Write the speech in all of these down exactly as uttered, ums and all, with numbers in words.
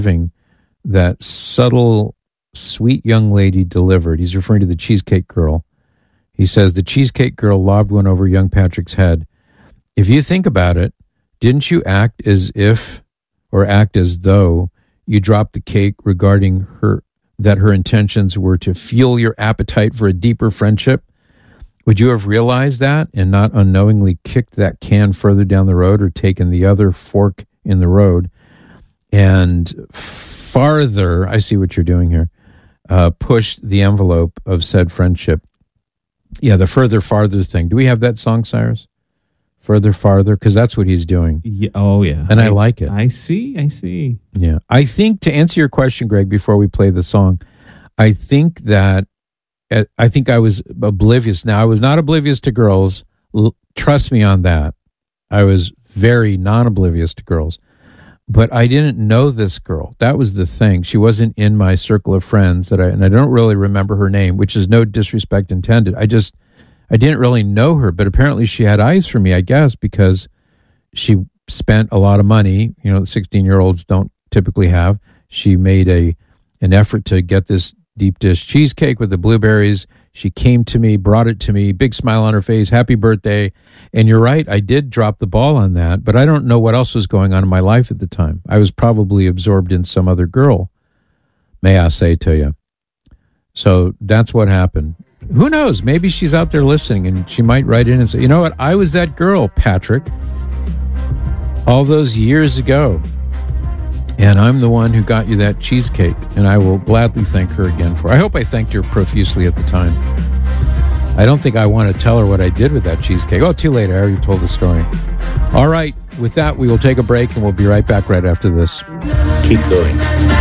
that subtle, sweet young lady delivered. He's referring to the Cheesecake Girl. He says, the Cheesecake Girl lobbed one over young Patrick's head. If you think about it, didn't you act as if, or act as though, you dropped the cake regarding her, that her intentions were to fuel your appetite for a deeper friendship? Would you have realized that and not unknowingly kicked that can further down the road or taken the other fork in the road and farther, I see what you're doing here, uh, pushed the envelope of said friendship? Yeah, the further, farther thing. Do we have that song, Cyrus? Further, farther? Because that's what he's doing. Yeah, oh, yeah. And I, I like it. I see, I see. Yeah. I think, to answer your question, Greg, before we play the song, I think that, I think I was oblivious. Now, I was not oblivious to girls. L- trust me on that. I was very non-oblivious to girls. But I didn't know this girl. That was the thing. She wasn't in my circle of friends, that I, and I don't really remember her name, which is no disrespect intended. I just, I didn't really know her, but apparently she had eyes for me, I guess, because she spent a lot of money, you know, sixteen-year-olds don't typically have. She made a an effort to get this deep dish cheesecake with the blueberries. She came to me, brought it to me, big smile on her face, happy birthday. And you're right, I did drop the ball on that, but I don't know what else was going on in my life at the time. I was probably absorbed in some other girl, may I say to you. So that's what happened. Who knows? Maybe she's out there listening and she might write in and say, you know what? I was that girl, Patrick, all those years ago. And I'm the one who got you that cheesecake, and I will gladly thank her again for it. I hope I thanked her profusely at the time. I don't think I want to tell her what I did with that cheesecake. Oh, too late. I already told the story. All right. With that, we will take a break, and we'll be right back right after this. Keep going.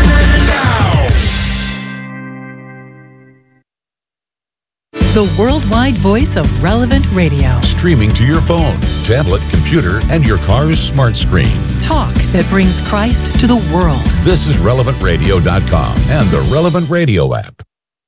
The worldwide voice of Relevant Radio. Streaming to your phone, tablet, computer, and your car's smart screen. Talk that brings Christ to the world. This is relevant radio dot com and the Relevant Radio app.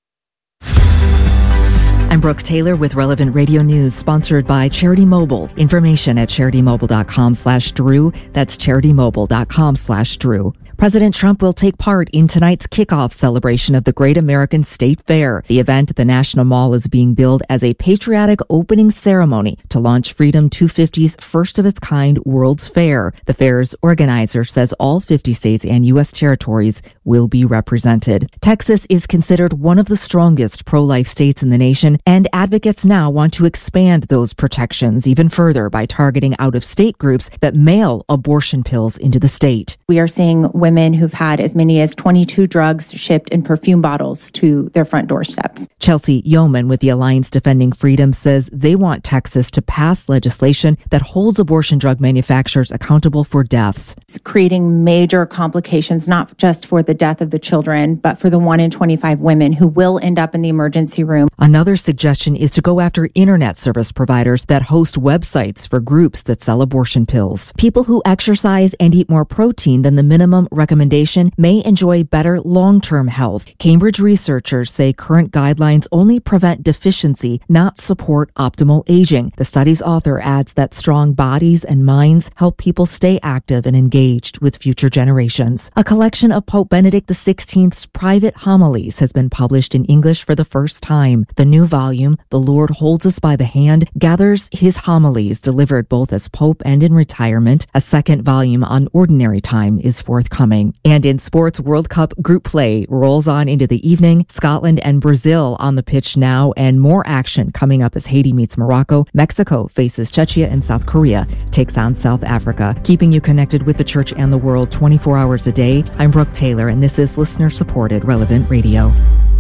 I'm Brooke Taylor with Relevant Radio News, sponsored by Charity Mobile. Information at charity-mobile.com slash Drew. That's charity-mobile.com slash Drew. President Trump will take part in tonight's kickoff celebration of the Great American State Fair. The event at the National Mall is being billed as a patriotic opening ceremony to launch Freedom two fifty's first-of-its-kind World's Fair. The fair's organizer says all fifty states and U S territories will be represented. Texas is considered one of the strongest pro-life states in the nation, and advocates now want to expand those protections even further by targeting out-of-state groups that mail abortion pills into the state. We are seeing women who've had as many as twenty-two drugs shipped in perfume bottles to their front doorsteps. Chelsea Yeoman with the Alliance Defending Freedom says they want Texas to pass legislation that holds abortion drug manufacturers accountable for deaths. It's creating major complications, not just for the death of the children, but for the one in twenty-five women who will end up in the emergency room. Another suggestion is to go after internet service providers that host websites for groups that sell abortion pills. People who exercise and eat more protein than the minimum recommendation may enjoy better long-term health. Cambridge researchers say current guidelines only prevent deficiency, not support optimal aging. The study's author adds that strong bodies and minds help people stay active and engaged with future generations. A collection of Pope Benedict the sixteenth's private homilies has been published in English for the first time. The new volume, The Lord Holds Us by the Hand, gathers his homilies delivered both as Pope and in retirement. A second volume on ordinary time is forthcoming. And in sports, World Cup group play rolls on into the evening. Scotland and Brazil on the pitch now, and more action coming up as Haiti meets Morocco. Mexico faces Czechia, and South Korea takes on South Africa. Keeping you connected with the church and the world twenty-four hours a day. I'm Brooke Taylor, and this is listener-supported Relevant Radio.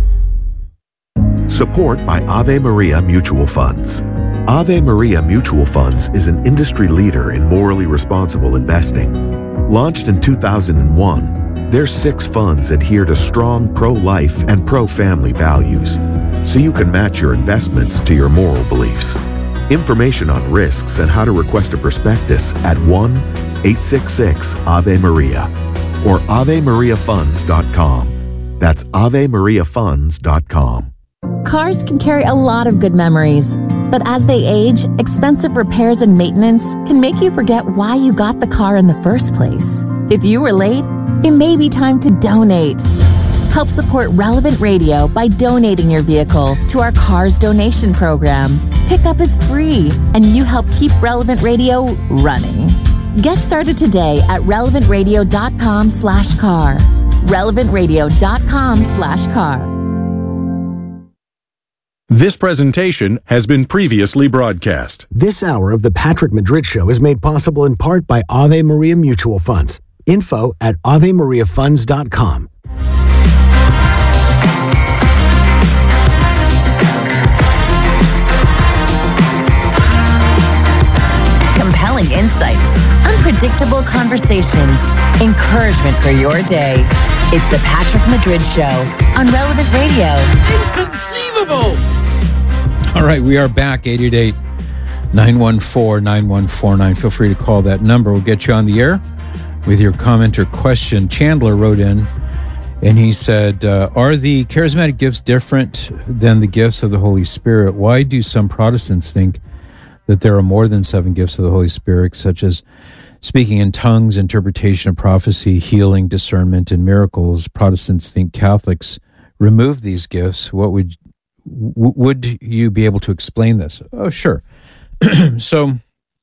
Support by Ave Maria Mutual Funds. Ave Maria Mutual Funds is an industry leader in morally responsible investing. Launched in two thousand one, their six funds adhere to strong pro-life and pro-family values, so you can match your investments to your moral beliefs. Information on risks and how to request a prospectus at one eight six six Ave Maria or ave maria funds dot com. That's ave maria funds dot com. Cars can carry a lot of good memories, but as they age, expensive repairs and maintenance can make you forget why you got the car in the first place. If you relate, It may be time to donate. Help support Relevant Radio by donating your vehicle to our Cars Donation Program. Pickup is free, and you help keep Relevant Radio running. Get started today at relevantradio.com slash car. relevantradio.com slash car. This presentation has been previously broadcast. This hour of the Patrick Madrid Show is made possible in part by Ave Maria Mutual Funds. Info at ave maria funds dot com. Compelling insights, unpredictable conversations, encouragement for your day. It's the Patrick Madrid Show on Relevant Radio. Inconceivable! All right, we are back, eight eight eight, nine one four, nine one four nine. Feel free to call that number. We'll get you on the air with your comment or question. Chandler wrote in, and he said, uh, are the charismatic gifts different than the gifts of the Holy Spirit? Why do some Protestants think that there are more than seven gifts of the Holy Spirit, such as speaking in tongues, interpretation of prophecy, healing, discernment, and miracles? Protestants think Catholics remove these gifts. What would w- would you be able to explain this? Oh, sure. So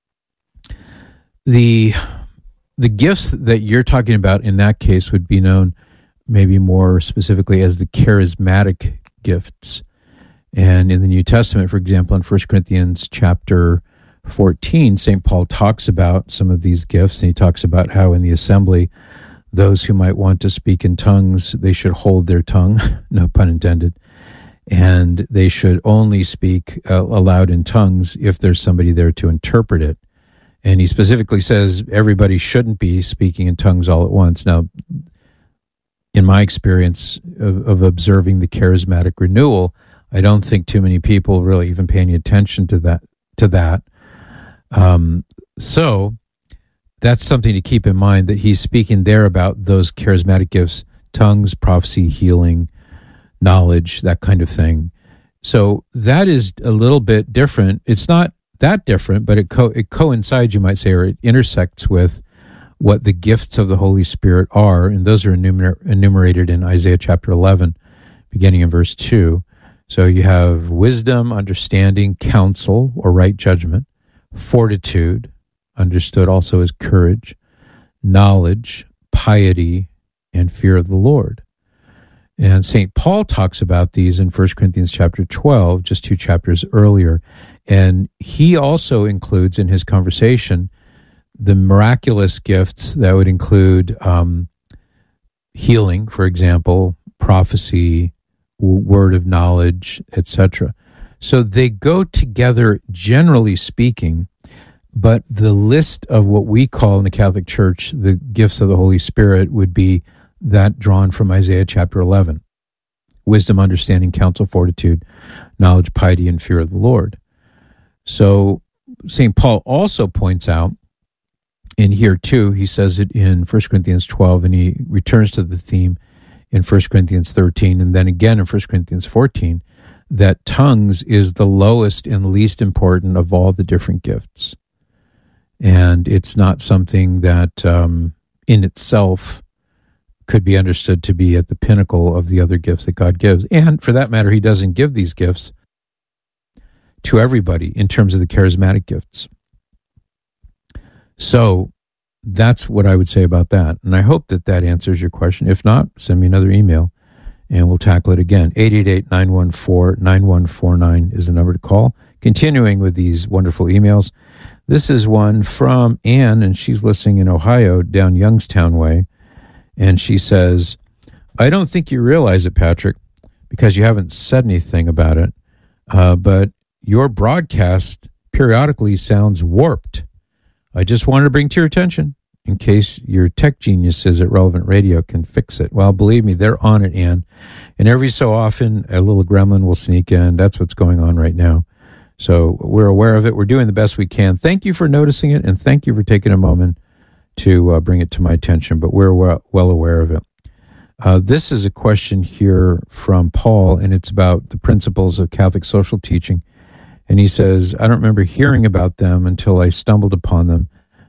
the the gifts that you're talking about in that case would be known maybe more specifically as the charismatic gifts. And in the New Testament, for example, in First Corinthians chapter fourteen, Saint Paul talks about some of these gifts, and he talks about how in the assembly, those who might want to speak in tongues, they should hold their tongue, no pun intended, and they should only speak uh, aloud in tongues if there's somebody there to interpret it. And he specifically says everybody shouldn't be speaking in tongues all at once. Now, in my experience of, of observing the charismatic renewal, I don't think too many people really even pay any attention to that. To that, um, so that's something to keep in mind, that he's speaking there about those charismatic gifts: tongues, prophecy, healing, knowledge, that kind of thing. So that is a little bit different. It's not that different, but it co- it coincides, you might say, or it intersects with what the gifts of the Holy Spirit are, and those are enumer- enumerated in Isaiah chapter eleven, beginning in verse two. So you have wisdom, understanding, counsel, or right judgment, fortitude, understood also as courage, knowledge, piety, and fear of the Lord. And Saint Paul talks about these in First Corinthians chapter twelve, just two chapters earlier. And he also includes in his conversation the miraculous gifts that would include um, healing, for example, prophecy, word of knowledge, et cetera. So they go together, generally speaking, but the list of what we call in the Catholic Church the gifts of the Holy Spirit would be that drawn from Isaiah chapter eleven. Wisdom, understanding, counsel, fortitude, knowledge, piety, and fear of the Lord. So Saint Paul also points out, in here too, he says it in First Corinthians twelve, and he returns to the theme in First Corinthians thirteen, and then again in First Corinthians fourteen, that tongues is the lowest and least important of all the different gifts. And it's not something that um, in itself could be understood to be at the pinnacle of the other gifts that God gives. And for that matter, he doesn't give these gifts to everybody in terms of the charismatic gifts. So that's what I would say about that. And I hope that that answers your question. If not, send me another email and we'll tackle it again. eight eight eight, nine one four, nine one four nine is the number to call. Continuing with these wonderful emails. This is one from Ann, and she's listening in Ohio down Youngstown way. And she says, I don't think you realize it, Patrick, because you haven't said anything about it, uh, but your broadcast periodically sounds warped. I just wanted to bring to your attention in case your tech geniuses at Relevant Radio can fix it. Well, believe me, they're on it, Ann. And every so often, a little gremlin will sneak in. That's what's going on right now. So we're aware of it. We're doing the best we can. Thank you for noticing it, and thank you for taking a moment to uh, bring it to my attention, but we're well, well aware of it. Uh, this is a question here from Paul, and it's about the principles of Catholic social teaching. And he says, I don't remember hearing about them until I stumbled upon them.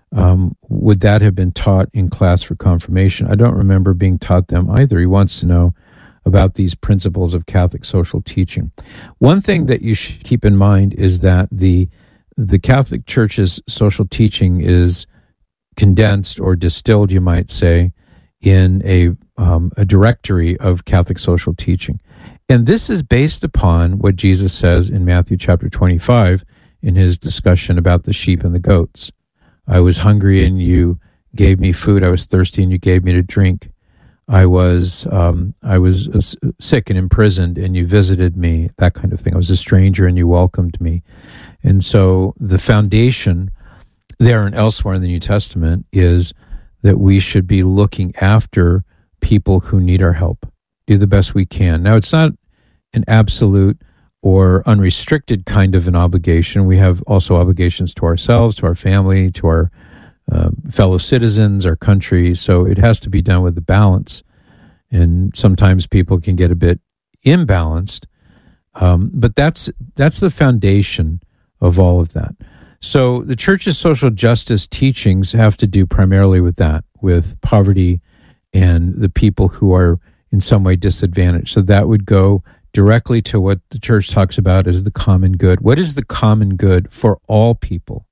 Um, would that have been taught in class for confirmation? I don't remember being taught them either. He wants to know about these principles of Catholic social teaching. One thing that you should keep in mind is that the the Catholic Church's social teaching is condensed or distilled, you might say, in a um, a directory of Catholic social teaching. And this is based upon what Jesus says in Matthew chapter twenty-five in his discussion about the sheep and the goats. I was hungry and you gave me food. I was thirsty and you gave me to drink. I was um, I was uh, sick and imprisoned and you visited me, that kind of thing. I was a stranger and you welcomed me. And so the foundation there and elsewhere in the New Testament is that we should be looking after people who need our help, do the best we can. Now, it's not an absolute or unrestricted kind of an obligation. We have also obligations to ourselves, to our family, to our uh, fellow citizens, our country. So it has to be done with a balance. And sometimes people can get a bit imbalanced. Um, but that's that's the foundation of all of that. So the Church's social justice teachings have to do primarily with that, with poverty and the people who are in some way disadvantaged. So that would go directly to what the Church talks about as the common good. What is the common good for all people?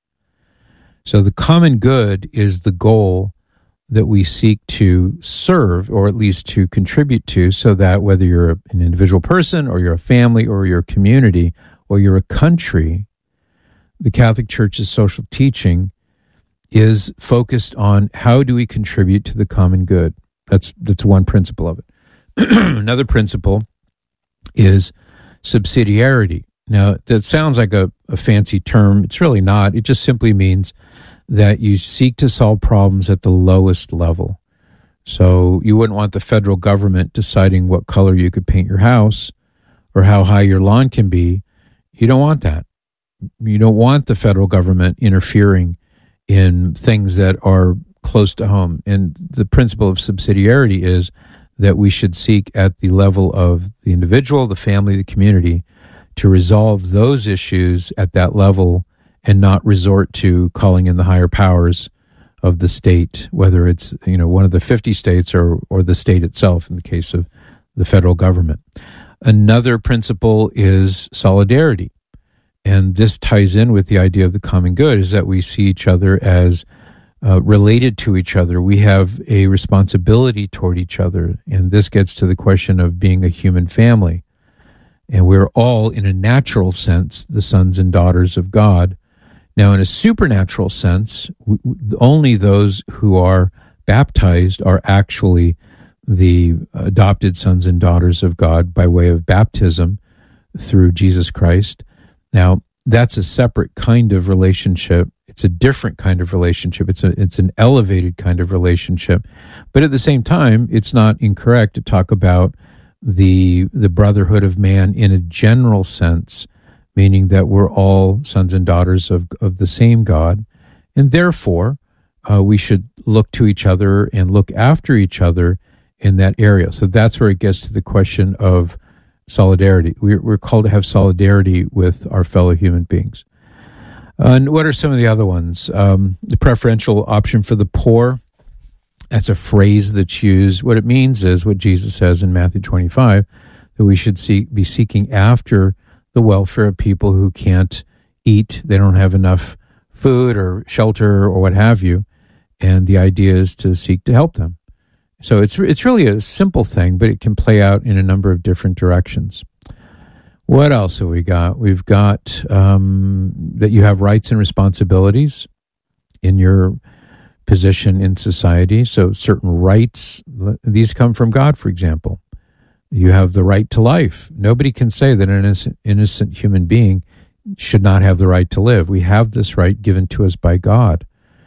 So the common good is the goal that we seek to serve, or at least to contribute to, so that whether you're an individual person or you're a family or you're a community or you're a country, the Catholic Church's social teaching is focused on how do we contribute to the common good. That's that's one principle of it. Another principle is subsidiarity. Now, that sounds like a, a fancy term. It's really not. It just simply means that you seek to solve problems at the lowest level. So you wouldn't want the federal government deciding what color you could paint your house or how high your lawn can be. You don't want that. You don't want the federal government interfering in things that are close to home. And the principle of subsidiarity is that we should seek at the level of the individual, the family, the community, to resolve those issues at that level and not resort to calling in the higher powers of the state, whether it's, you know, one of the fifty states or or the state itself in the case of the federal government. Another principle is solidarity. And this ties in with the idea of the common good, is that we see each other as uh, related to each other. We have a responsibility toward each other. And this gets to the question of being a human family. And we're all, in a natural sense, the sons and daughters of God. Now, in a supernatural sense, w- w- only those who are baptized are actually the adopted sons and daughters of God by way of baptism through Jesus Christ. Now, that's a separate kind of relationship. It's a different kind of relationship. It's a, it's an elevated kind of relationship. But at the same time, it's not incorrect to talk about the the brotherhood of man in a general sense, meaning that we're all sons and daughters of, of the same God. And therefore, uh, we should look to each other and look after each other in that area. So that's where it gets to the question of solidarity. We're, we're called to have solidarity with our fellow human beings. Uh, and what are some of the other ones? Um, the preferential option for the poor. That's a phrase that's used. What it means is what Jesus says in Matthew twenty-five, that we should seek, be seeking after the welfare of people who can't eat. They don't have enough food or shelter or what have you. And the idea is to seek to help them. So it's it's really a simple thing, but it can play out in a number of different directions. What else have we got? We've got um, that you have rights and responsibilities in your position in society. So certain rights, these come from God, for example. You have the right to life. Nobody can say that an innocent, innocent human being should not have the right to live. We have this right given to us by God.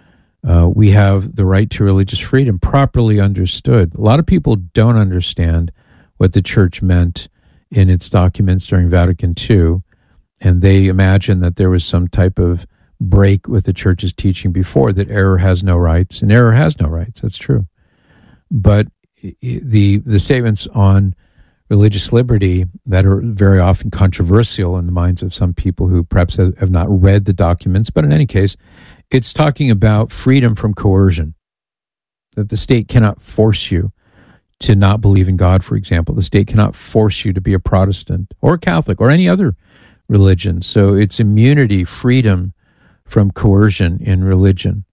Uh, we have the right to religious freedom, properly understood. A lot of people don't understand what the church meant in its documents during Vatican Two, and they imagine that there was some type of break with the church's teaching before, that error has no rights, and error has no rights. That's true. But the the statements on religious liberty that are very often controversial in the minds of some people who perhaps have have not read the documents. But in any case, it's talking about freedom from coercion, that the state cannot force you to not believe in God, for example. The state cannot force you to be a Protestant or Catholic or any other religion. So it's immunity, freedom from coercion in religion.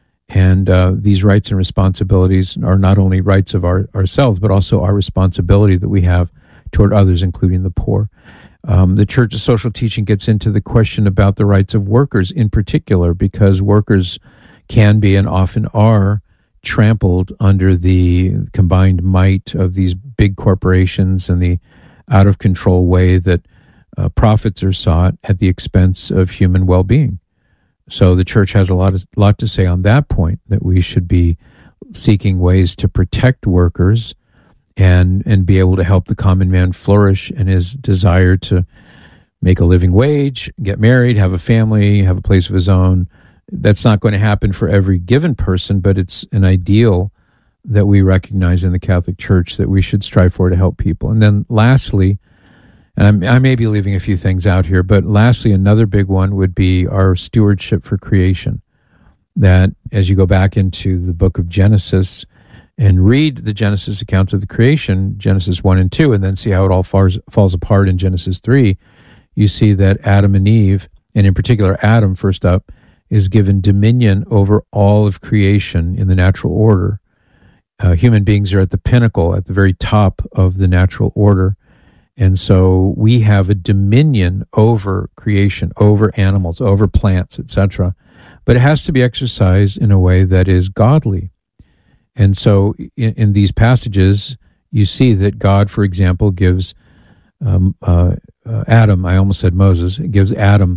And uh, these rights and responsibilities are not only rights of our, ourselves, but also our responsibility that we have toward others, including the poor. Um, the Church's social teaching gets into the question about the rights of workers in particular, because workers can be and often are trampled under the combined might of these big corporations and the out-of-control way that uh, profits are sought at the expense of human well-being. So the Church has a lot of, lot to say on that point, that we should be seeking ways to protect workers and and be able to help the common man flourish in his desire to make a living wage, get married, have a family, have a place of his own. That's not going to happen for every given person, but it's an ideal that we recognize in the Catholic Church that we should strive for to help people. And then lastly, and I'm, I may be leaving a few things out here, but lastly, another big one would be our stewardship for creation. That as you go back into the book of Genesis and read the Genesis accounts of the creation, Genesis one and two, and then see how it all falls, falls apart in Genesis three, you see that Adam and Eve, and in particular Adam, first up, is given dominion over all of creation in the natural order. Uh, human beings are at the pinnacle, at the very top of the natural order. And so we have a dominion over creation, over animals, over plants, et cetera. But it has to be exercised in a way that is godly. And so in, in these passages, you see that God, for example, gives um, uh, uh, Adam, I almost said Moses, gives Adam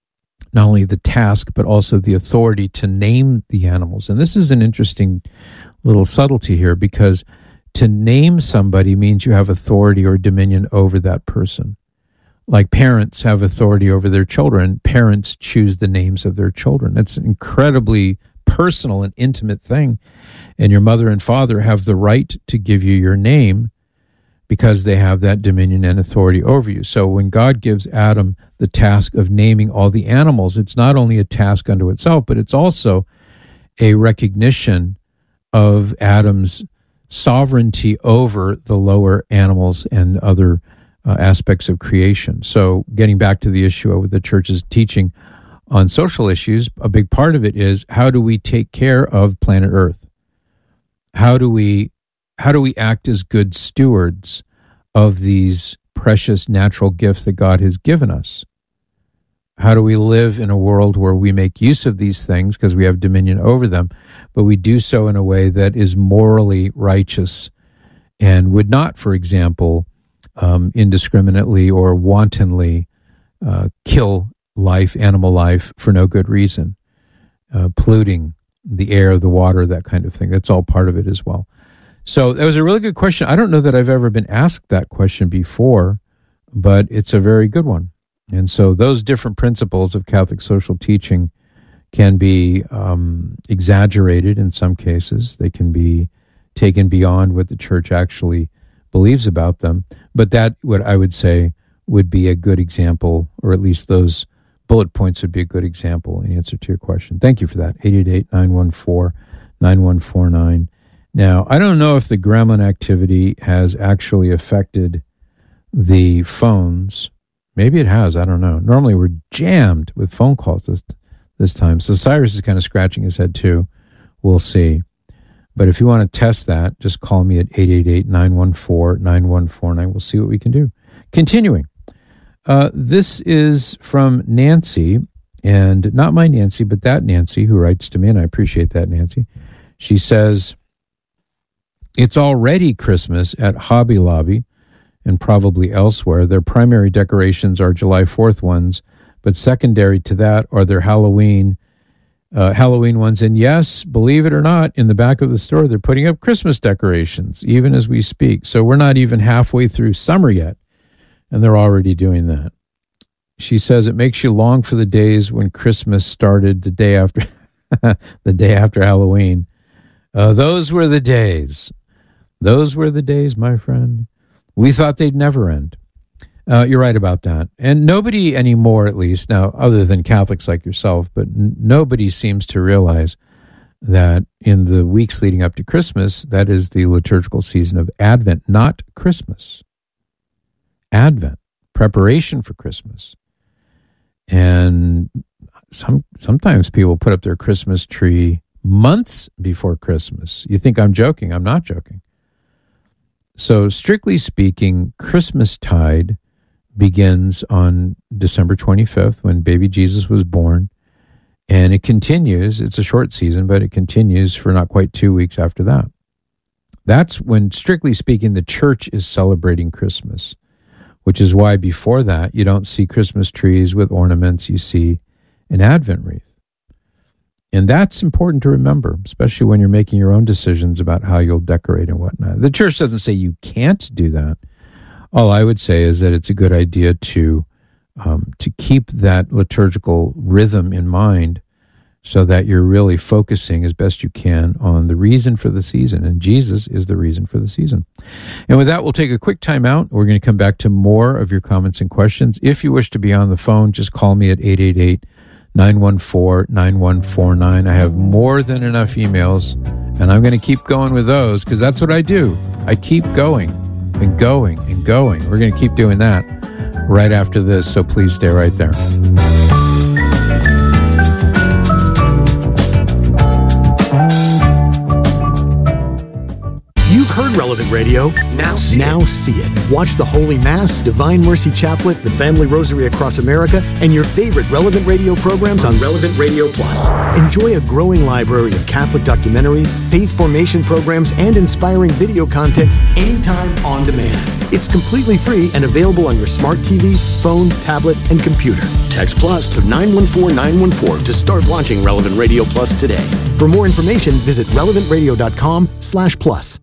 not only the task, but also the authority to name the animals. And this is an interesting little subtlety here, because to name somebody means you have authority or dominion over that person. Like parents have authority over their children, parents choose the names of their children. It's an incredibly personal and intimate thing. And your mother and father have the right to give you your name because they have that dominion and authority over you. So when God gives Adam the task of naming all the animals, it's not only a task unto itself, but it's also a recognition of Adam's sovereignty over the lower animals and other uh, aspects of creation. So getting back to the issue of the Church's teaching on social issues, a big part of it is, how do we take care of planet Earth? How do we how do we act as good stewards of these precious natural gifts that God has given us? How do we live in a world where we make use of these things because we have dominion over them, but we do so in a way that is morally righteous and would not, for example, um, indiscriminately or wantonly uh, kill life, animal life, for no good reason, uh, polluting the air, the water, that kind of thing. That's all part of it as well. So that was a really good question. I don't know that I've ever been asked that question before, but it's a very good one. And so those different principles of Catholic social teaching can be um, exaggerated in some cases. They can be taken beyond what the Church actually believes about them. But that, what I would say, would be a good example, or at least those bullet points would be a good example in answer to your question. Thank you for that. eight eight eight, nine one four, nine one four nine. Now, I don't know if the gremlin activity has actually affected the phones. Maybe it has. I don't know. Normally we're jammed with phone calls this this time. So Cyrus is kind of scratching his head too. We'll see. But if you want to test that, just call me at eight eight eight, nine one four, nine one four nine. We'll see what we can do. Continuing. Uh, this is from Nancy, and not my Nancy, but that Nancy who writes to me, and I appreciate that, Nancy. She says, it's already Christmas at Hobby Lobby and probably elsewhere. Their primary decorations are July fourth ones, but secondary to that are their Halloween uh, Halloween ones. And yes, believe it or not, in the back of the store, they're putting up Christmas decorations, even as we speak. So we're not even halfway through summer yet, and they're already doing that. She says it makes you long for the days when Christmas started the day after the day after Halloween. Uh, those were the days. Those were the days, my friend. We thought they'd never end. Uh, you're right about that. And nobody anymore, at least, now, other than Catholics like yourself, but n- nobody seems to realize that in the weeks leading up to Christmas, that is the liturgical season of Advent, not Christmas. Advent, preparation for Christmas. And some sometimes people put up their Christmas tree months before Christmas. You think I'm joking? I'm not joking. So strictly speaking, Christmastide begins on December twenty-fifth when baby Jesus was born. And it continues. It's a short season, but it continues for not quite two weeks after that. That's when, strictly speaking, the church is celebrating Christmas, which is why before that, you don't see Christmas trees with ornaments. You see an Advent wreath. And that's important to remember, especially when you're making your own decisions about how you'll decorate and whatnot. The church doesn't say you can't do that. All I would say is that it's a good idea to um, to keep that liturgical rhythm in mind so that you're really focusing as best you can on the reason for the season. And Jesus is the reason for the season. And with that, we'll take a quick time out. We're going to come back to more of your comments and questions. If you wish to be on the phone, just call me at eight eight eight, nine one four, nine one four nine. I have more than enough emails, and I'm going to keep going with those because that's what I do. I keep going and going and going. We're going to keep doing that right after this, so please stay right there. You've heard Relevant Radio. Now see, now see it. Watch the Holy Mass, Divine Mercy Chaplet, the Family Rosary Across America, and your favorite Relevant Radio programs on Relevant Radio Plus. Enjoy a growing library of Catholic documentaries, faith formation programs, and inspiring video content anytime on demand. It's completely free and available on your smart T V, phone, tablet, and computer. Text Plus to nine one four nine one four to start launching Relevant Radio Plus today. For more information, visit relevant radio dot com slash plus.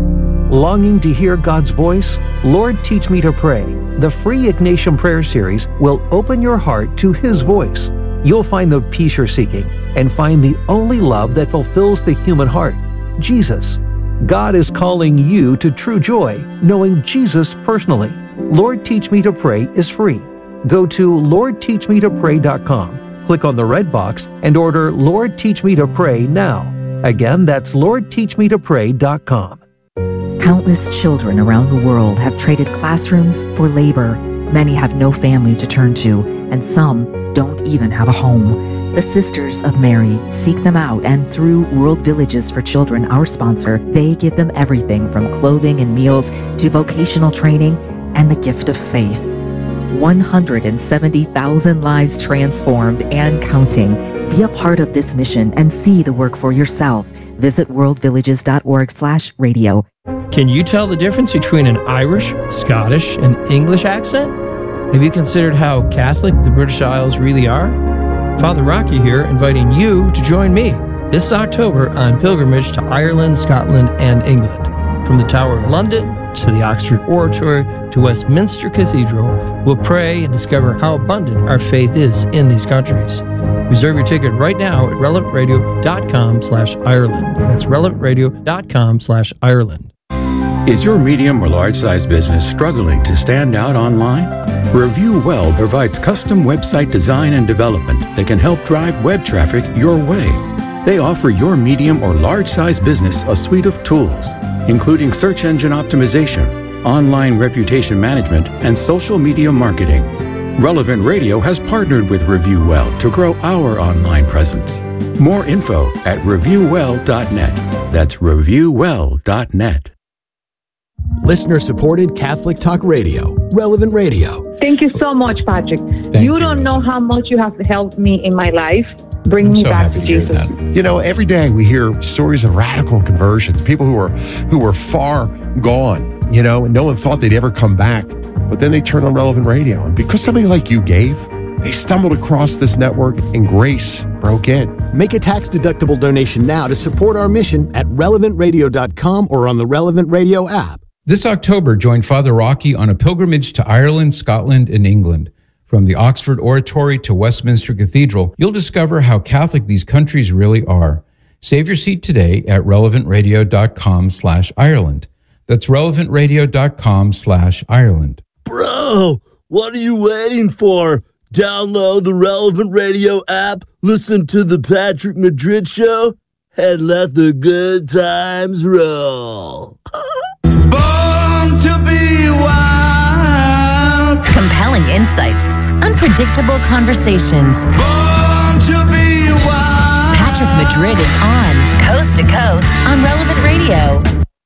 Longing to hear God's voice? Lord, Teach Me to Pray. The free Ignatian Prayer Series will open your heart to His voice. You'll find the peace you're seeking and find the only love that fulfills the human heart, Jesus. God is calling you to true joy, knowing Jesus personally. Lord, Teach Me to Pray is free. Go to lord teach me to pray dot com, click on the red box, and order Lord, Teach Me to Pray now. Again, that's lord teach me to pray dot com. Countless children around the world have traded classrooms for labor. Many have no family to turn to, and some don't even have a home. The Sisters of Mary seek them out, and through World Villages for Children, our sponsor, they give them everything from clothing and meals to vocational training and the gift of faith. one hundred seventy thousand lives transformed and counting. Be a part of this mission and see the work for yourself. Visit world villages dot org slash radio. Can you tell the difference between an Irish, Scottish, and English accent? Have you considered how Catholic the British Isles really are? Father Rocky here, inviting you to join me this October on pilgrimage to Ireland, Scotland, and England. From the Tower of London to the Oxford Oratory to Westminster Cathedral, we'll pray and discover how abundant our faith is in these countries. Reserve your ticket right now at relevant radio dot com slash Ireland. That's relevant radio dot com slash Ireland. Is your medium or large-size business struggling to stand out online? Review Well provides custom website design and development that can help drive web traffic your way. They offer your medium or large-size business a suite of tools, including search engine optimization, online reputation management, and social media marketing. Relevant Radio has partnered with Review Well to grow our online presence. More info at review well dot net. That's review well dot net. Listener-supported Catholic Talk Radio, Relevant Radio. Thank you so much, Patrick. Thank you don't know how much you have helped me in my life. Bring me so back to Jesus. You know, every day we hear stories of radical conversions, people who are who were far gone, you know, and no one thought they'd ever come back. But then they turned on Relevant Radio. And because somebody like you gave, they stumbled across this network and grace broke in. Make a tax-deductible donation now to support our mission at relevant radio dot com or on the Relevant Radio app. This October, join Father Rocky on a pilgrimage to Ireland, Scotland, and England. From the Oxford Oratory to Westminster Cathedral, you'll discover how Catholic these countries really are. Save your seat today at relevant radio dot com slash Ireland. That's relevantradio.com slash Ireland. Bro, what are you waiting for? Download the Relevant Radio app, listen to the Patrick Madrid Show, and let the good times roll. Born to be wild. Compelling insights, unpredictable conversations. Born to be wild. Patrick Madrid is on Coast to Coast on Relevant Radio.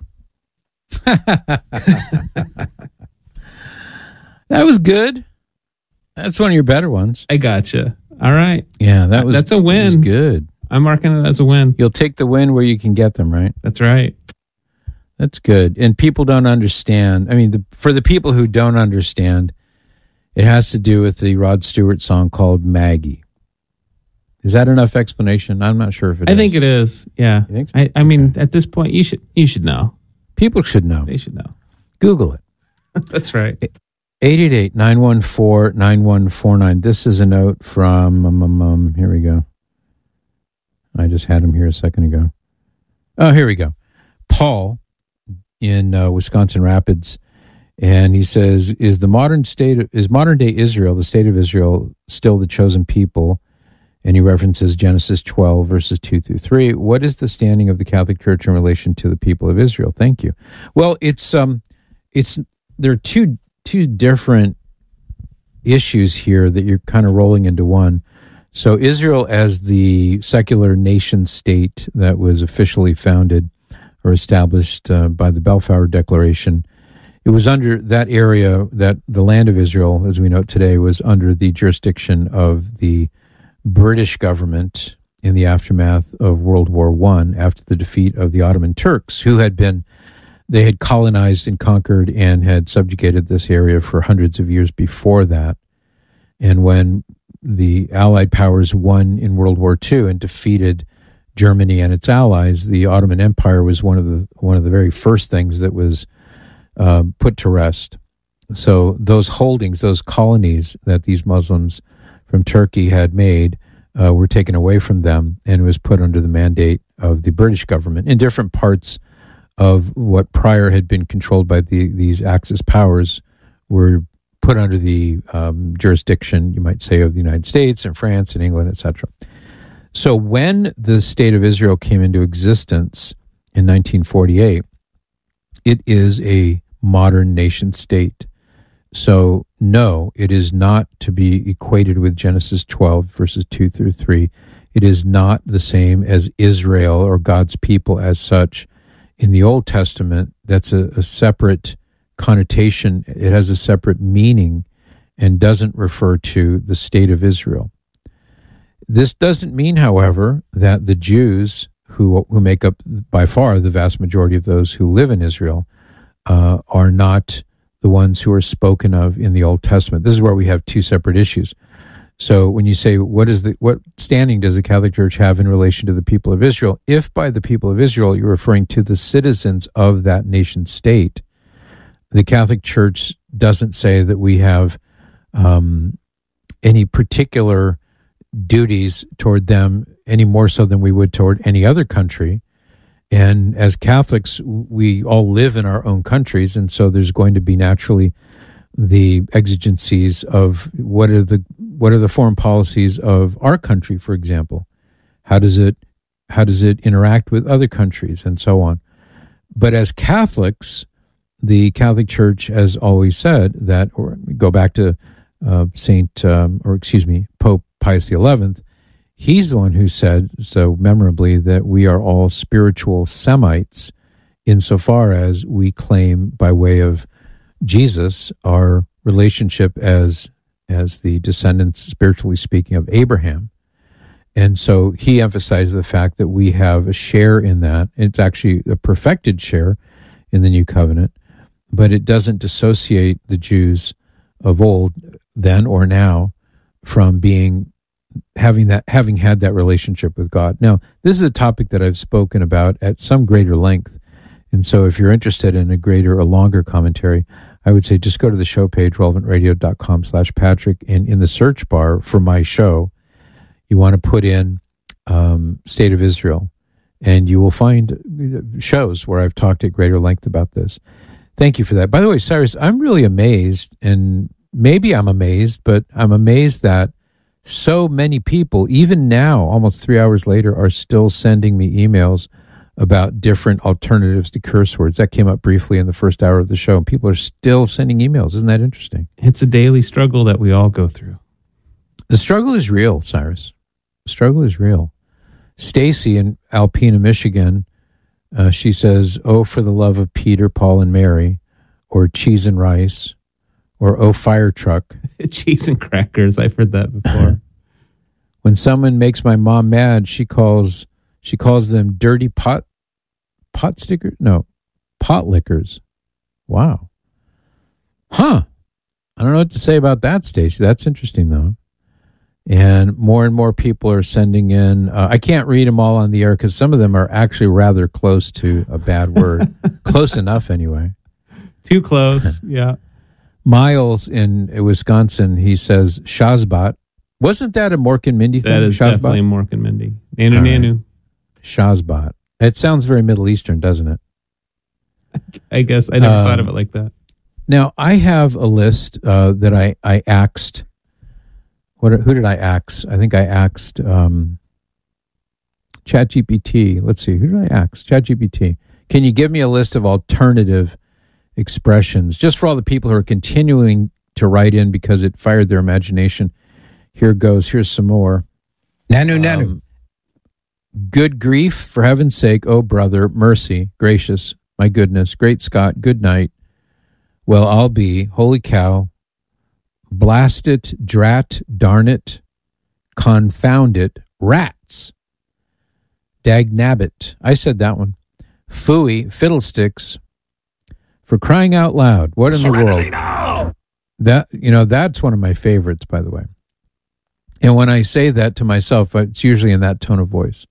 That was good. That's one of your better ones. I gotcha. All right. Yeah, that was that's a win. That was good. I'm marking it as a win. You'll take the win where you can get them, right? That's right. That's good. And people don't understand. I mean, the, for the people who don't understand, it has to do with the Rod Stewart song called Maggie. Is that enough explanation? I'm not sure if it I is. think it is. Yeah. You think so? I, I mean, at this point, you should you should know. People should know. They should know. Google it. That's right. eight eight eight, nine one four, nine one four nine. This is a note from, um, um, um, here we go. I just had him here a second ago. Oh, here we go. Paul in uh, Wisconsin Rapids. And he says, is the modern state, is modern day Israel, the state of Israel, still the chosen people? And he references Genesis twelve, verses two through three. What is the standing of the Catholic Church in relation to the people of Israel? Thank you. Well, it's, um, it's, there are two, two different issues here that you're kind of rolling into one. So Israel as the secular nation state that was officially founded or established uh, by the Balfour Declaration, it was under that area, that the land of Israel, as we know it today, was under the jurisdiction of the British government in the aftermath of World War One, after the defeat of the Ottoman Turks, who had been, they had colonized and conquered and had subjugated this area for hundreds of years before that. And when the Allied powers won in World War Two and defeated Germany and its allies, the Ottoman Empire was one of the one of the very first things that was uh, put to rest. So those holdings, those colonies that these Muslims from Turkey had made uh, were taken away from them and was put under the mandate of the British government in different parts of what prior had been controlled by the, these Axis powers were put under the um, jurisdiction, you might say, of the United States and France and England, et cetera. So when the State of Israel came into existence in nineteen forty-eight, it is a modern nation state. So no, it is not to be equated with Genesis twelve, verses two through three. It is not the same as Israel or God's people as such. In the Old Testament, that's a, a separate connotation. It has a separate meaning and doesn't refer to the state of Israel. This doesn't mean, however, that the Jews, who who make up by far the vast majority of those who live in Israel, uh, are not the ones who are spoken of in the Old Testament. This is where we have two separate issues. So when you say, what is the what standing does the Catholic Church have in relation to the people of Israel? If by the people of Israel you're referring to the citizens of that nation state, the Catholic Church doesn't say that we have um, any particular duties toward them any more so than we would toward any other country. And as Catholics, we all live in our own countries, and so there's going to be naturally the exigencies of what are the what are the foreign policies of our country, for example. How does it how does it interact with other countries, and so on. But as Catholics, the Catholic Church has always said that, or go back to uh, Saint, um, or excuse me, Pope Pius the eleventh. He's the one who said so memorably that we are all spiritual Semites insofar as we claim, by way of Jesus, our relationship as as the descendants, spiritually speaking, of Abraham. And so he emphasized the fact that we have a share in that. It's actually a perfected share in the New Covenant, but it doesn't dissociate the Jews of old, then or now, from being having that having had that relationship with God. Now, this is a topic that I've spoken about at some greater length. And so if you're interested in a greater or longer commentary, I would say just go to the show page, relevantradio.com slash Patrick, and in the search bar for my show, you want to put in um, State of Israel, And you will find shows where I've talked at greater length about this. Thank you for that. By the way, Cyrus, I'm really amazed, and maybe I'm amazed, but I'm amazed that so many people, even now, almost three hours later, are still sending me emails about different alternatives to curse words. That came up briefly in the first hour of the show, and people are still sending emails. Isn't that interesting? It's a daily struggle that we all go through. The struggle is real, Cyrus. The struggle is real. Stacy in Alpena, Michigan, uh, she says, "Oh, for the love of Peter, Paul, and Mary," or "cheese and rice," or "Oh, fire truck." Cheese and crackers. I've heard that before. When someone makes my mom mad, she calls she calls them dirty pot pot stickers. No, pot lickers. Wow. Huh. I don't know what to say about that, Stacy. That's interesting, though. And more and more people are sending in. Uh, I can't read them all on the air because some of them are actually rather close to a bad word. Close enough, anyway. Too close, yeah. Miles in Wisconsin, he says, Shazbot. Wasn't that a Mork and Mindy thing? That is Shazbot? definitely Mork and Mindy. Nanu All Nanu. Right. Shazbot. It sounds very Middle Eastern, doesn't it? I guess. I never um, thought of it like that. Now, I have a list uh, that I, I axed. What? Who did I ax? I think I axed um, ChatGPT. Let's see. Who did I ax? ChatGPT. Can you give me a list of alternative expressions, just for all the people who are continuing to write in because it fired their imagination? Here goes. Here's some more. Nanu, nanu. Um, good grief, for heaven's sake, oh brother, mercy, gracious, my goodness, great Scott, good night. Well, I'll be, holy cow, blast it, drat, darn it, confound it, rats, dagnabbit. I said that one. Phooey, fiddlesticks, for crying out loud. What in Serenity the world? Now! That, you know, that's one of my favorites, by the way. And when I say that to myself, it's usually in that tone of voice.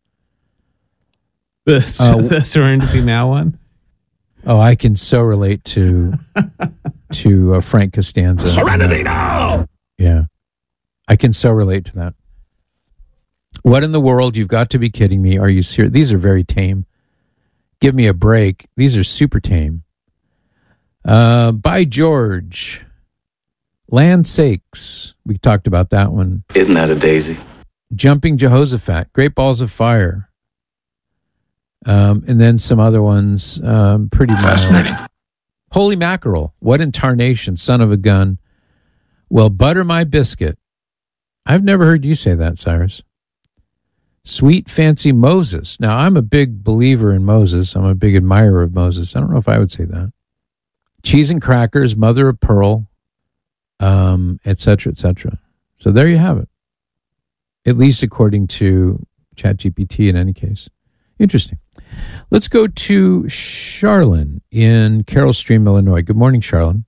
The, uh, the Serenity Now one? Oh, I can so relate to to uh, Frank Costanza. Serenity now! Yeah. I can so relate to that. What in the world? You've got to be kidding me. Are you serious? These are very tame. Give me a break. These are super tame. Uh, by George. Land sakes. We talked about that one. Isn't that a daisy? Jumping Jehoshaphat. Great balls of fire. Um, and then some other ones. Um, pretty mild. Holy mackerel. What in tarnation, son of a gun. Well, butter my biscuit. I've never heard you say that, Cyrus. Sweet fancy Moses. Now, I'm a big believer in Moses. I'm a big admirer of Moses. I don't know if I would say that. Cheese and crackers, mother of pearl, um, et cetera, et cetera. So there you have it. At least according to ChatGPT in any case. Interesting. Let's go to Charlene in Carroll Stream, Illinois. Good morning, Charlene.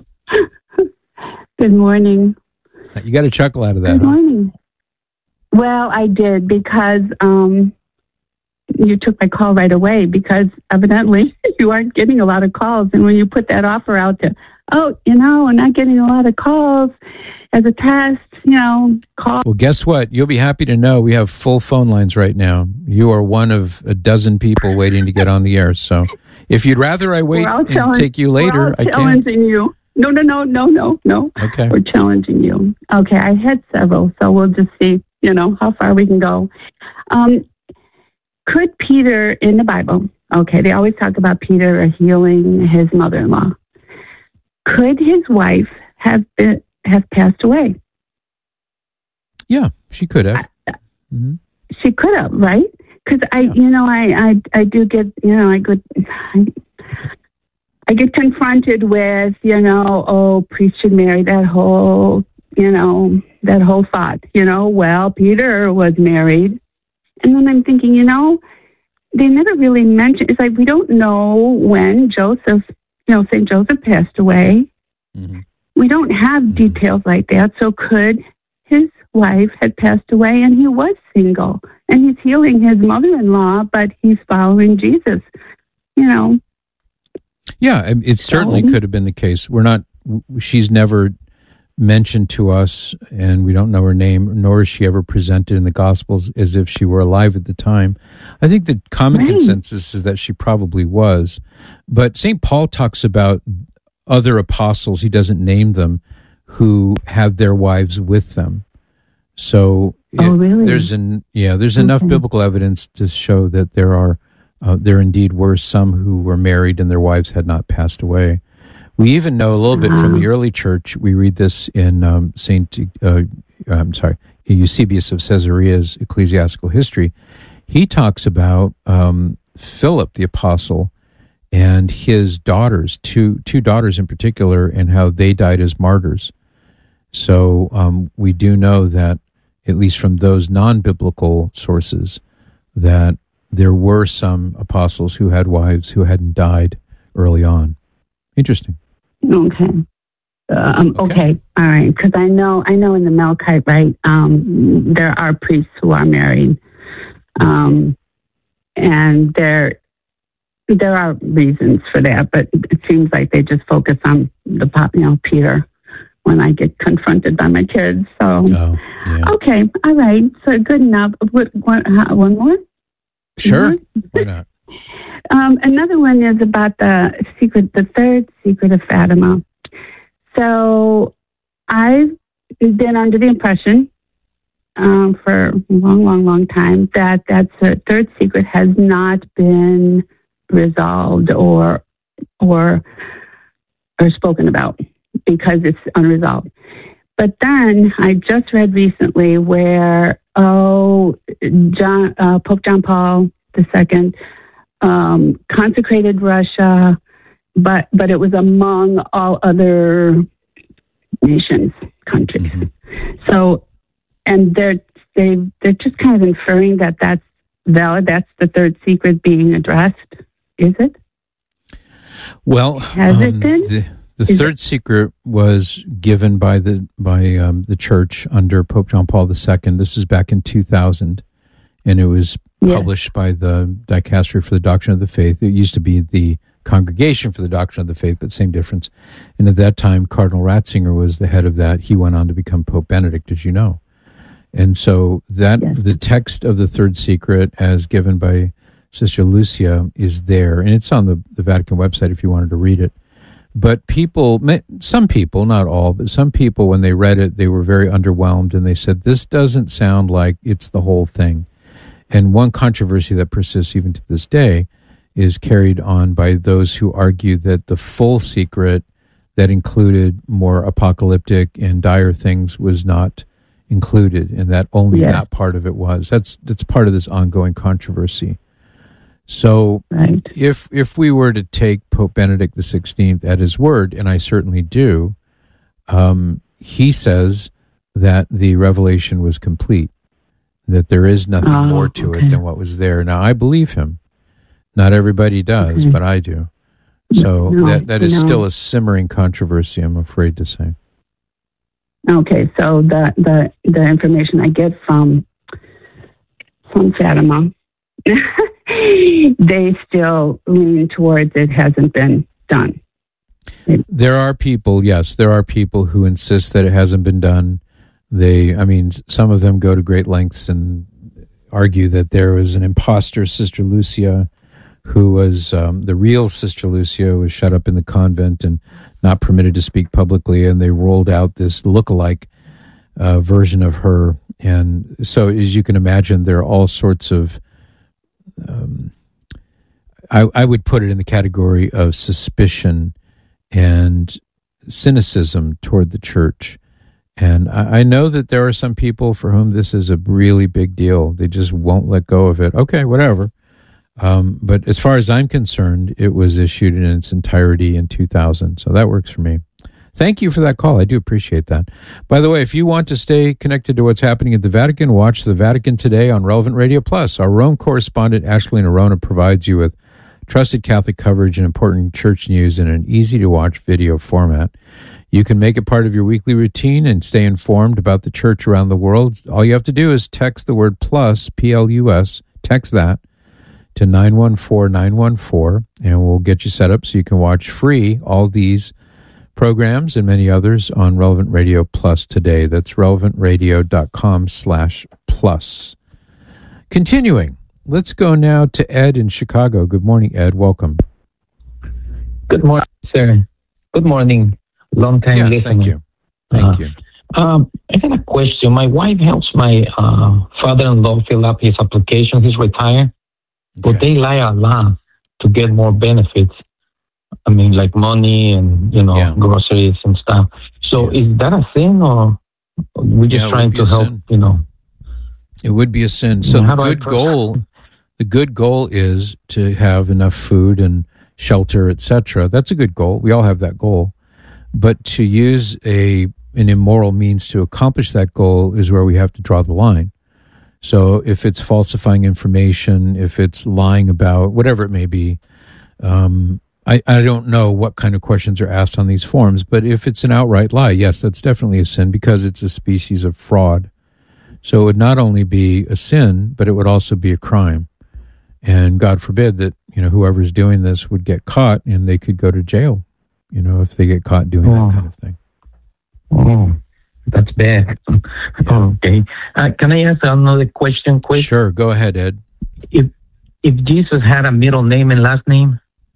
Good morning. You got a chuckle out of that. Good morning. Huh? Well, I did because um, you took my call right away because evidently you aren't getting a lot of calls. And when you put that offer out to, oh, you know, we're not getting a lot of calls as a test, you know, call. Well, guess what? You'll be happy to know we have full phone lines right now. You are one of a dozen people waiting to get on the air. So if you'd rather I wait and take you later, I can. We're all challenging you. No, no, no, no, no, no. Okay. We're challenging you. Okay, I had several, so we'll just see, you know, how far we can go. Um, could Peter in the Bible, okay, they always talk about Peter healing his mother-in-law. Could his wife have been, have passed away? Yeah, she could have. Mm-hmm. She could have, right? Because I, yeah. you know, I, I, I do get, you know, I could. I, I get confronted with, you know, oh, priest should marry, that whole, you know, that whole thought, you know, well, Peter was married. And then I'm thinking, you know, they never really mentioned, it's like we don't know when Joseph, you know, Saint Joseph passed away. Mm-hmm. We don't have mm-hmm. details like that. So could his wife had passed away and he was single and he's healing his mother-in-law, but he's following Jesus, you know. Yeah, it certainly could have been the case. We're not, she's never mentioned to us, and we don't know her name, nor is she ever presented in the Gospels as if she were alive at the time. I think the common Right. consensus is that she probably was. But Saint Paul talks about other apostles, he doesn't name them, who have their wives with them. So Oh, it- really? there's an yeah, there's enough Okay. biblical evidence to show that there are uh, there indeed were some who were married and their wives had not passed away. We even know a little bit from the early church. We read this in um, Saint uh, I'm sorry, Eusebius of Caesarea's Ecclesiastical History. He talks about um, Philip the apostle and his daughters, two two daughters in particular, and how they died as martyrs. So um, we do know that, at least from those non-biblical sources, that there were some apostles who had wives who hadn't died early on. Interesting. Okay. Um, okay. okay. All right. Because I know, I know in the Melkite, right, um, there are priests who are married. Um, and there, there are reasons for that, but it seems like they just focus on the, pop- you know, Peter when I get confronted by my kids. So, oh, yeah. Okay. All right. So good enough. What, one, uh, one more? Sure. One more? Why not? Um, another one is about the secret, the third secret of Fatima. So I've been under the impression um, for a long, long, long time that that third secret has not been resolved or or or spoken about because it's unresolved. But then I just read recently where oh, John uh, Pope John Paul the Second um, consecrated Russia, but but it was among all other nations, countries. Mm-hmm. So, and they're they they're just kind of inferring that that's valid. That's the third secret being addressed. Is it? Well, has um, it been? The, the third it? secret was given by the by um, the church under Pope John Paul the Second. This is back in two thousand, and it was yes. published by the Dicastery for the Doctrine of the Faith. It used to be the Congregation for the Doctrine of the Faith, but same difference. And at that time, Cardinal Ratzinger was the head of that. He went on to become Pope Benedict, as you know. And so that yes. the text of the third secret, as given by Sister Lucia, is there, and it's on the, the Vatican website if you wanted to read it. But people, some people, not all, but some people, when they read it, they were very underwhelmed, and they said, this doesn't sound like it's the whole thing. And one controversy that persists even to this day is carried on by those who argue that the full secret that included more apocalyptic and dire things was not included, and that only yeah. that part of it was. That's that's part of this ongoing controversy. So right. if if we were to take Pope Benedict the sixteenth at his word, and I certainly do, um, he says that the revelation was complete, that there is nothing oh, more to okay. it than what was there. Now, I believe him. Not everybody does, okay. but I do. So no, that, that is no. still a simmering controversy, I'm afraid to say. Okay, so the the, the information I get from from Fatima, they still lean towards it hasn't been done. There are people, yes, there are people who insist that it hasn't been done. They, I mean, some of them go to great lengths and argue that there was an imposter, Sister Lucia, who was um, the real Sister Lucia, was shut up in the convent and not permitted to speak publicly, and they rolled out this look-alike uh, version of her. And so, as you can imagine, there are all sorts of, um, I, I would put it in the category of suspicion and cynicism toward the church. And I, I know that there are some people for whom this is a really big deal. They just won't let go of it. Okay, whatever. Um, but as far as I'm concerned, it was issued in its entirety in two thousand. So that works for me. Thank you for that call. I do appreciate that. By the way, if you want to stay connected to what's happening at the Vatican, watch the Vatican Today on Relevant Radio Plus. Our Rome correspondent, Ashley Nerona, provides you with trusted Catholic coverage and important church news in an easy-to-watch video format. You can make it part of your weekly routine and stay informed about the church around the world. All you have to do is text the word plus, P L U S, text that, to nine one four nine one four, and we'll get you set up so you can watch free all these programs and many others on Relevant Radio Plus today. That's relevantradio.com slash plus. Continuing, let's go now to Ed in Chicago. Good morning, Ed. Welcome. Good morning, sir. Good morning. Long time yes, listening. Thank you. Thank uh, you. Um, I have a question. My wife helps my uh, father-in-law fill up his application. He's retired, but they lie a lot to get more benefits. I mean, like money and, you know, yeah. groceries and stuff. So yeah. is that a sin, or we're just yeah, trying to help, sin. you know? It would be a sin. So the good goal, the good goal is to have enough food and shelter, et cetera. That's a good goal. We all have that goal. But to use a an immoral means to accomplish that goal is where we have to draw the line. So if it's falsifying information, if it's lying about, whatever it may be, um, I, I don't know what kind of questions are asked on these forms, but if it's an outright lie, yes, that's definitely a sin because it's a species of fraud. So it would not only be a sin, but it would also be a crime. And God forbid that, you know, whoever's doing this would get caught and they could go to jail, you know, if they get caught doing oh. that kind of thing. Oh, that's bad. Yeah. Okay. Uh, can I ask another question quick? Sure. Go ahead, Ed. If if Jesus had a middle name and last name?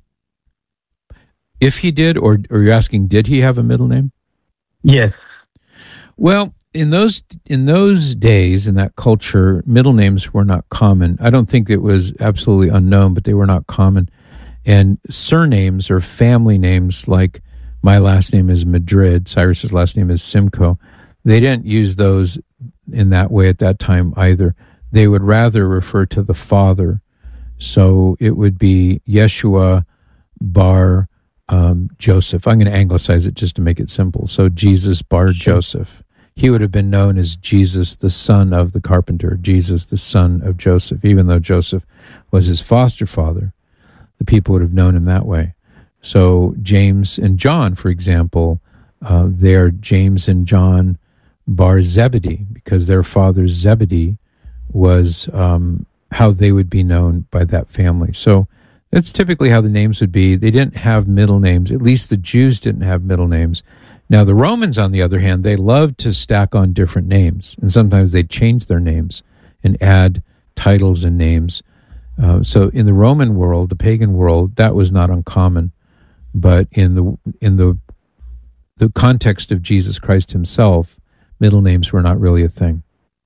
If he did, or, or you're asking, did he have a middle name? Yes. Well, in those in those days, in that culture, middle names were not common. I don't think it was absolutely unknown, but they were not common. And surnames or family names, like my last name is Madrid, Cyrus's last name is Simcoe, they didn't use those in that way at that time either. They would rather refer to the father. So it would be Yeshua bar um, Joseph. I'm going to anglicize it just to make it simple. So Jesus bar Joseph. He would have been known as Jesus, the son of the carpenter, Jesus, the son of Joseph. Even though Joseph was his foster father, the people would have known him that way. So James and John, for example, uh, they're James and John bar Zebedee, because their father Zebedee was um, how they would be known by that family. So that's typically how the names would be. They didn't have middle names. At least the Jews didn't have middle names. Now, the Romans, on the other hand, they loved to stack on different names, and sometimes they'd change their names and add titles and names. Uh, so in the Roman world, the pagan world, that was not uncommon. But in the in the the context of Jesus Christ himself, middle names were not really a thing.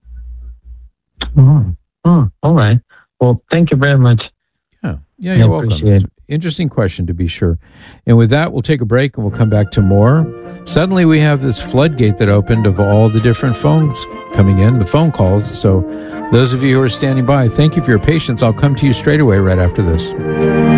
Oh, oh all right. Well, thank you very much. Yeah, yeah, you're welcome. Interesting question, to be sure. And with that, we'll take a break and we'll come back to more. Suddenly we have this floodgate that opened of all the different phones coming in, the phone calls. So those of you who are standing by, thank you for your patience. I'll come to you straight away right after this.